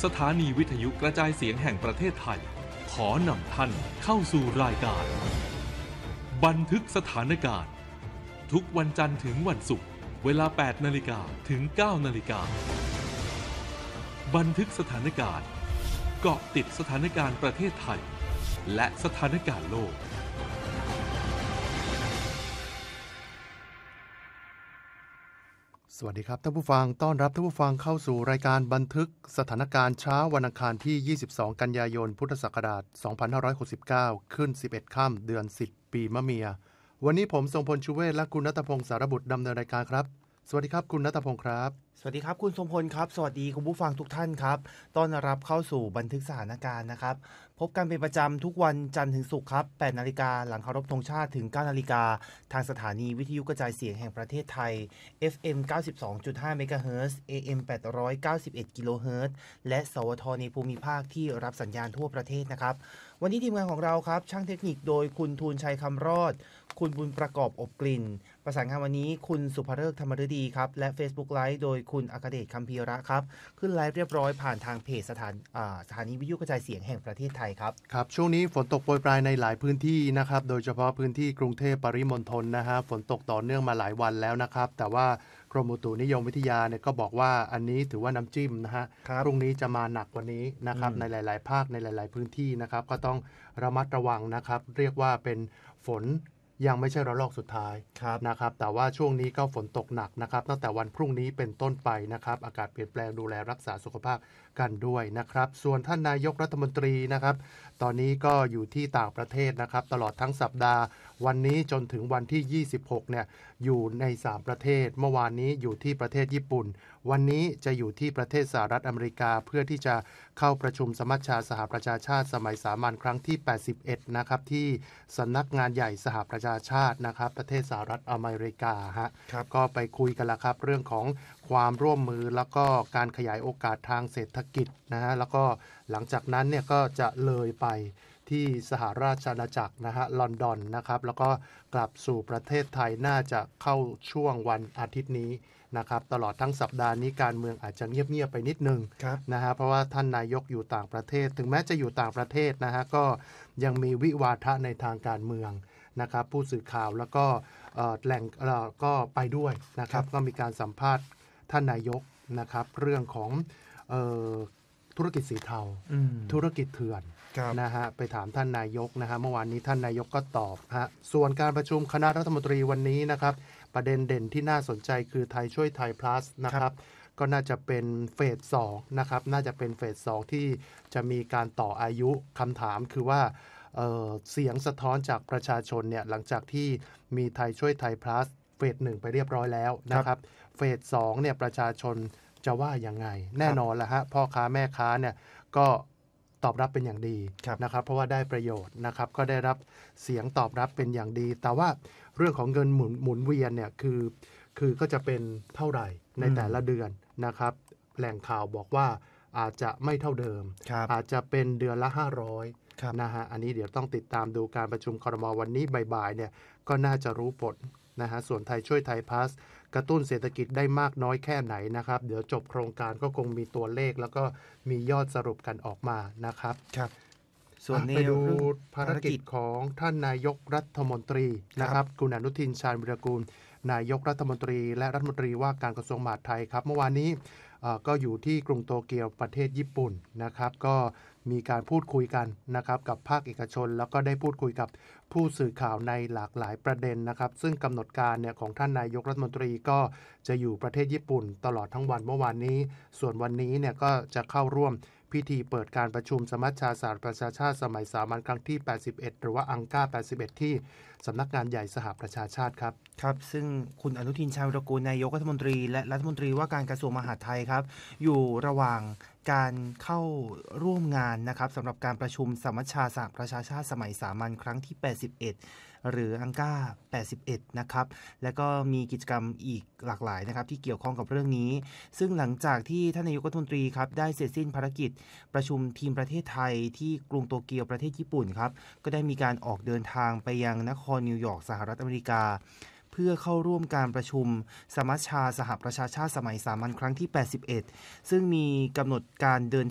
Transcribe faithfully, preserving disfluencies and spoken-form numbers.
สถานีวิทยุกระจายเสียงแห่งประเทศไทยขอนำท่านเข้าสู่รายการบันทึกสถานการณ์ทุกวันจันทร์ถึงวันศุกร์เวลา แปดนาฬิกา ถึง เก้านาฬิกา บันทึกสถานการณ์เกาะติดสถานการณ์ประเทศไทยและสถานการณ์โลกสวัสดีครับท่านผู้ฟังต้อนรับท่านผู้ฟังเข้าสู่รายการบันทึกสถานการณ์เช้าวันอังคารที่ยี่สิบสองกันยายนพุทธศักราชสองพันห้าร้อยหกสิบเก้าขึ้นสิบเอ็ดค่ำเดือนสิบปีมะเมียวันนี้ผมทรงพลชูเวศและคุณณัฐพงศ์สารบุตรดำเนินรายการครับสวัสดีครับคุณณัฐพงศ์ครับสวัสดีครับคุณทรงพลครับสวัสดีคุณผู้ฟังทุกท่านครับต้อนรับเข้าสู่บันทึกสถานการณ์นะครับพบกันเป็นประจำทุกวันจันทร์ถึงศุกร์ครับ แปดนาฬิกา หลังเคารพธงชาติถึง เก้านาฬิกา ทางสถานีวิทยุกระจายเสียงแห่งประเทศไทย เอฟ เอ็ม เก้าสิบสองจุดห้า เมกะเฮิรตซ์ เอ เอ็ม แปดร้อยเก้าสิบเอ็ด กิโลเฮิรตซ์ และสวทในภูมิภาคที่รับสัญญาณทั่วประเทศนะครับวันนี้ทีมงานของเราครับช่างเทคนิคโดยคุณทูลชัยคำรอดคุณบุญประกอบอบกลิ่นประสานงานวันนี้คุณสุภฤกษ์ธรรมฤดีครับและ Facebook Live โดยคุณอัครเดชคัมภีระครับขึ้นไลฟ์เรียบร้อยผ่านทางเพจสถานสถานีวิทยุกระจายเสียงแห่งประเทศไทยครับครับช่วงนี้ฝนตกโปรยปลายในหลายพื้นที่นะครับโดยเฉพาะพื้นที่กรุงเทพปริมณฑลนะฮะฝนตกต่อเนื่องมาหลายวันแล้วนะครับแต่ว่ากรมอุตุนิยมวิทยาเนี่ยก็บอกว่าอันนี้ถือว่าน้ำจิ้มนะฮะพรุ่งนี้จะมาหนักกว่านี้นะครับในหลายๆภาคในหลายๆพื้นที่นะครับก็ต้องระมัดระวังนะครับเรียกว่าเป็นฝนยังไม่ใช่ระลอกสุดท้ายนะครับแต่ว่าช่วงนี้ก็ฝนตกหนักนะครับตั้งแต่วันพรุ่งนี้เป็นต้นไปนะครับอากาศเปลี่ยนแปลงดูแลรักษาสุขภาพกันด้วยนะครับส่วนท่านนายกรัฐมนตรีนะครับตอนนี้ก็อยู่ที่ต่างประเทศนะครับตลอดทั้งสัปดาห์วันนี้จนถึงวันที่ยี่สิบหกเนี่ยอยู่ในสามประเทศเมื่อวานนี้อยู่ที่ประเทศญี่ปุ่นวันนี้จะอยู่ที่ประเทศสหรัฐอเมริกาเพื่อที่จะเข้าประชุมสมัชชาสหประชาชาติสมัยสามัญครั้งที่แปดสิบเอ็ดนะครับที่สำนักงานใหญ่สหประชาชาตินะครับประเทศสหรัฐอเมริกาฮะก็ไปคุยกันละครับเรื่องของความร่วมมือแล้วก็การขยายโอกาสทางเศรษฐกิจนะฮะแล้วก็หลังจากนั้นเนี่ยก็จะเลยไปที่สหราชอาณาจักรนะฮะลอนดอนนะครับแล้วก็กลับสู่ประเทศไทยน่าจะเข้าช่วงวันอาทิตย์นี้นะครับตลอดทั้งสัปดาห์นี้การเมืองอาจจะเงียบๆไปนิดนึงนะฮะเพราะว่าท่านนายกอยู่ต่างประเทศถึงแม้จะอยู่ต่างประเทศนะฮะก็ยังมีวิวาทะในทางการเมืองนะครับผู้สื่อข่าวแล้วก็แหล่งก็ไปด้วยนะครับก็มีการสัมภาษณ์ท่านนายกนะครับเรื่องของเอ่อธุรกิจสีเทาธุรกิจเถื่อนนะฮะไปถามท่านนายกนะฮะเมื่อวานนี้ท่านนายกก็ตอบฮะส่วนการประชุมคณะรัฐมนตรีวันนี้นะครับประเด็นเด่นที่น่าสนใจคือไทยช่วยไทย plus นะครับก็น่าจะเป็นเฟสสองนะครับน่าจะเป็นเฟสสองที่จะมีการต่ออายุคำถามคือว่า เอ่อ เสียงสะท้อนจากประชาชนเนี่ยหลังจากที่มีไทยช่วยไทย plus เฟสหนึ่งไปเรียบร้อยแล้วนะครับเฟสสองเนี่ยประชาชนจะว่ายังไงแน่นอนละฮะพ่อค้าแม่ค้าเนี่ยก็ตอบรับเป็นอย่างดีนะครับเพราะว่าได้ประโยชน์นะครับก็ได้รับเสียงตอบรับเป็นอย่างดีแต่ว่าเรื่องของเงินหมุนหมุนเวียนเนี่ยคือคือก็จะเป็นเท่าไหร่ในแต่ละเดือนนะครับแหล่งข่าวบอกว่าอาจจะไม่เท่าเดิมอาจจะเป็นเดือนละห้าร้อยนะฮะอันนี้เดี๋ยวต้องติดตามดูการประชุมครม.วันนี้บ่ายๆเนี่ยก็น่าจะรู้ผลนะฮะส่วนไทยช่วยไทยพาสกระตุ้นเศรษฐกิจได้มากน้อยแค่ไหนนะครับเดี๋ยวจบโครงการก็คงมีตัวเลขแล้วก็มียอดสรุปกันออกมานะครับครับส่วนไปดูภารกิจของท่านนายกรัฐมนตรีนะครับคุณอนุทินชาญวิรากูลนายกรัฐมนตรีและรัฐมนตรีว่าการกระทรวงมหาดไทยครับเมื่อวานนี้ก็อยู่ที่กรุงโตเกียวประเทศญี่ปุ่นนะครับก็มีการพูดคุยกันนะครับกับภาคเอกชนแล้วก็ได้พูดคุยกับผู้สื่อข่าวในหลากหลายประเด็นนะครับซึ่งกำหนดการเนี่ยของท่านนายกรัฐมนตรีก็จะอยู่ประเทศญี่ปุ่นตลอดทั้งวันเมื่อวานนี้ส่วนวันนี้เนี่ยก็จะเข้าร่วมพิธีเปิดการประชุมสมัชชาสหประชาชาติสมัยสามัญครั้งที่แปดสิบเอ็ดหรือว่าอังกาแปดสิบเอ็ดที่สำนักงานใหญ่สหประชาชาติครับครับซึ่งคุณอนุทินชาญวิรากูลนายกรัฐมนตรีและรัฐมนตรีว่าการกระทรวงมหาดไทยครับอยู่ระหว่างการเข้าร่วมงานนะครับสำหรับการประชุมสมัชชาสหประชาชาติสมัยสามัญครั้งที่แปดสิบเอ็ดหรืออังกาแปดสิบเอ็ดนะครับแล้วก็มีกิจกรรมอีกหลากหลายนะครับที่เกี่ยวข้องกับเรื่องนี้ซึ่งหลังจากที่ท่านนายกรัฐมนตรีครับได้เสร็จสิ้นภารกิจประชุมทีมประเทศไทยที่กรุงโตเกียวประเทศญี่ปุ่นครับก็ได้มีการออกเดินทางไปยังนครนิวยอร์กสหรัฐอเมริกาเพื่อเข้าร่วมการประชุมสมัชชาสหประชาชาติสมัยสามัญครั้งที่แปดสิบเอ็ดซึ่งมีกำหนดการเดิน